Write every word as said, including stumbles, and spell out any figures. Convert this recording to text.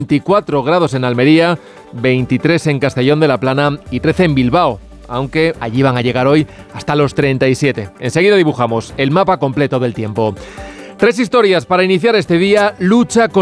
veinticuatro grados en Almería, veintitrés en Castellón de la Plana y trece en Bilbao, aunque allí van a llegar hoy hasta los treinta y siete. Enseguida dibujamos el mapa completo del tiempo. Tres historias para iniciar este día. Lucha con